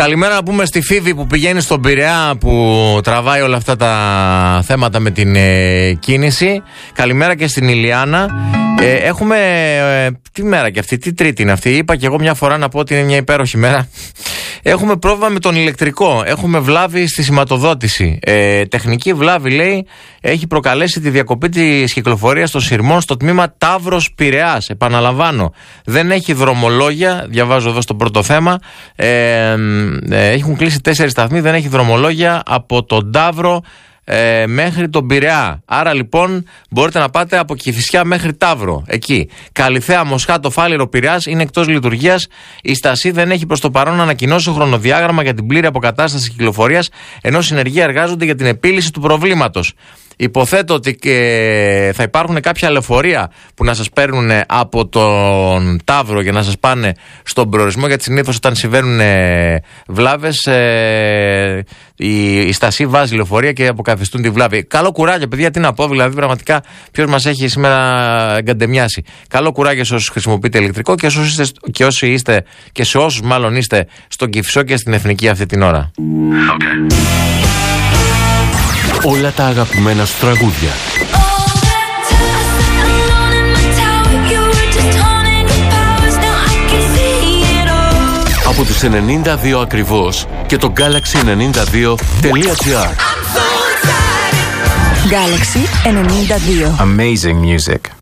Καλημέρα να πούμε στη Φίβη που πηγαίνει στον Πειραιά, που τραβάει όλα αυτά τα θέματα με την κίνηση. Καλημέρα και στην Ηλιάνα. Έχουμε. Τι μέρα και αυτή, τι Τρίτη είναι αυτή? Είπα και εγώ μια φορά να πω ότι είναι μια υπέροχη μέρα. Έχουμε πρόβλημα με τον ηλεκτρικό. Έχουμε βλάβη στη σηματοδότηση. Τεχνική βλάβη, λέει, έχει προκαλέσει τη διακοπή της κυκλοφορίας των σειρμών στο τμήμα Ταύρος Πειραιάς. Επαναλαμβάνω, δεν έχει δρομολόγια. Διαβάζω εδώ στο πρώτο θέμα. Έχουν κλείσει 4 σταθμοί, δεν έχει δρομολόγια από τον Ταύρο μέχρι τον Πειραιά. Άρα λοιπόν μπορείτε να πάτε από Κηφισιά μέχρι Ταύρο. Εκεί. Καλυθέα, Μοσχάτο, Φάληρο, Πειραιάς είναι εκτός λειτουργίας. Η Στασή δεν έχει προς το παρόν ανακοινώσει χρονοδιάγραμμα για την πλήρη αποκατάσταση κυκλοφορίας, ενώ συνεργεία εργάζονται για την επίλυση του προβλήματος. Υποθέτω ότι θα υπάρχουν κάποια λεωφορεία που να σας παίρνουν από τον Ταύρο για να σας πάνε στον προορισμό, γιατί συνήθως όταν συμβαίνουν βλάβες η Στασή βάζει λεωφορεία και αποκαθιστούν τη βλάβη. Καλό κουράγιο, παιδιά, τι να πω, δηλαδή πραγματικά ποιος μας έχει σήμερα εγκαντεμιάσει. Καλό κουράγιο σε όσους χρησιμοποιείτε ηλεκτρικό και όσοι είστε και σε όσους μάλλον είστε στον Κηφισό και στην Εθνική αυτή την ώρα. Okay. Όλα τα αγαπημένα σου τραγούδια. Από τους 92 ακριβώς και το Galaxy92.gr. Galaxy 92. Amazing music.